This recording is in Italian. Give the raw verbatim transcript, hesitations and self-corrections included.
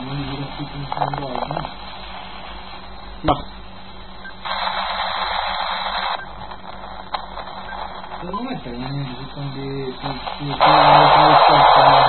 non mi gira più con Android, no? Ma Secondo me per me bisogna di